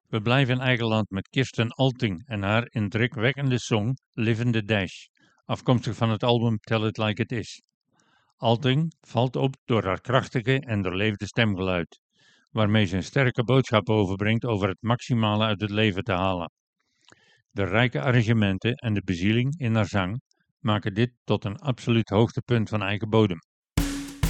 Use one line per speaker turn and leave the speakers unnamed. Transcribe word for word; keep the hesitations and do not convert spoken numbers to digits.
We blijven in eigen land met Kirsten Alting en haar indrukwekkende song Live in the Dash, afkomstig van het album Tell It Like It Is. Alting valt op door haar krachtige en doorleefde stemgeluid, waarmee ze een sterke boodschap overbrengt over het maximale uit het leven te halen. De rijke arrangementen en de bezieling in haar zang maken dit tot een absoluut hoogtepunt van eigen bodem.